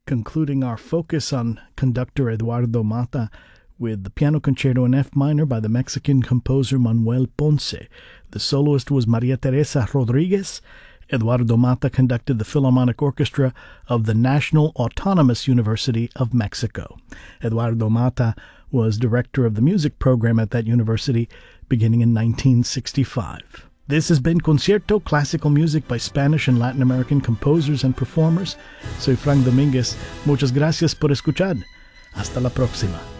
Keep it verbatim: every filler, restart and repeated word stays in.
concluding our focus on conductor Eduardo Mata with the piano concerto in F minor by the Mexican composer Manuel Ponce. The soloist was Maria Teresa Rodriguez. Eduardo Mata conducted the Philharmonic Orchestra of the National Autonomous University of Mexico. Eduardo Mata was director of the music program at that university beginning in nineteen sixty-five. This has been Concierto, classical music by Spanish and Latin American composers and performers. Soy Frank Dominguez. Muchas gracias por escuchar. Hasta la próxima.